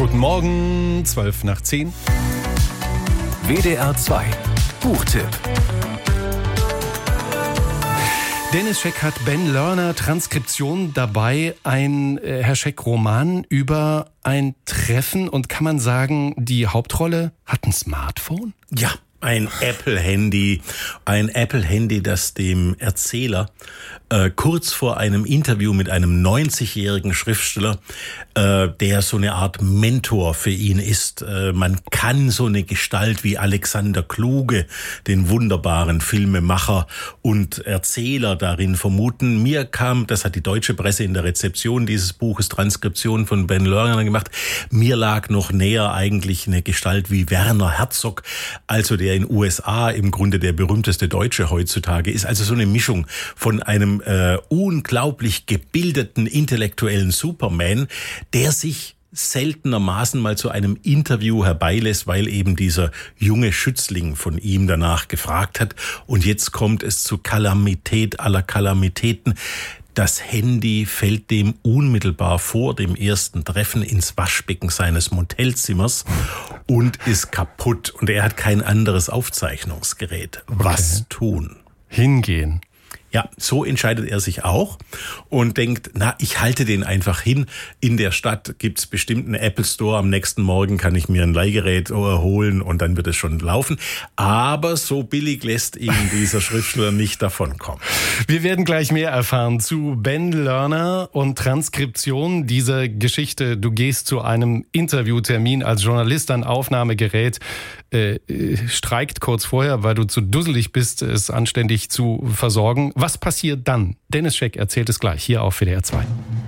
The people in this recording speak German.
Guten Morgen, 12:10. WDR 2 Buchtipp. Dennis Scheck hat Ben Lerner Transkription dabei, ein Herr Scheck Roman über ein Treffen, und kann man sagen, die Hauptrolle hat ein Smartphone? Ja, ein Apple-Handy, das dem Erzähler kurz vor einem Interview mit einem 90-jährigen Schriftsteller, der so eine Art Mentor für ihn ist. Man kann so eine Gestalt wie Alexander Kluge, den wunderbaren Filmemacher und Erzähler, darin vermuten. Mir kam, das hat die deutsche Presse in der Rezeption dieses Buches Transkription von Ben Lerner gemacht, mir lag noch näher eigentlich eine Gestalt wie Werner Herzog, also der in USA im Grunde der berühmteste Deutsche heutzutage ist. Also so eine Mischung von einem unglaublich gebildeten intellektuellen Superman, der sich seltenermaßen mal zu einem Interview herbeilässt, weil eben dieser junge Schützling von ihm danach gefragt hat. Und jetzt kommt es zu Kalamität aller Kalamitäten. Das Handy fällt dem unmittelbar vor dem ersten Treffen ins Waschbecken seines Motelzimmers und ist kaputt. Und er hat kein anderes Aufzeichnungsgerät. Was tun? Hingehen. Ja, so entscheidet er sich auch und denkt, ich halte den einfach hin. In der Stadt gibt's bestimmt einen Apple Store. Am nächsten Morgen kann ich mir ein Leihgerät holen und dann wird es schon laufen. Aber so billig lässt ihn dieser Schriftsteller nicht davonkommen. Wir werden gleich mehr erfahren zu Ben Lerner und Transkription dieser Geschichte. Du gehst zu einem Interviewtermin als Journalist, ein Aufnahmegerät streikt kurz vorher, weil du zu dusselig bist, es anständig zu versorgen. Was passiert dann? Dennis Scheck erzählt es gleich hier auf WDR 2.